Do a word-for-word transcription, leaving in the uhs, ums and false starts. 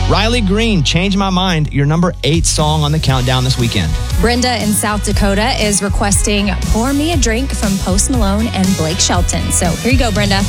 Riley Green, Change My Mind, your number eight song on the countdown this weekend. Brenda in South Dakota is requesting Pour Me a Drink from Post Malone and Blake Shelton. So here you go, Brenda.